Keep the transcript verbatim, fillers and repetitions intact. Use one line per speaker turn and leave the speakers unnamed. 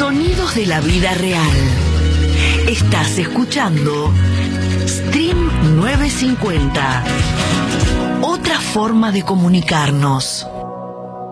Sonidos de la vida real. Estás escuchando Stream novecientos cincuenta. Otra forma de comunicarnos.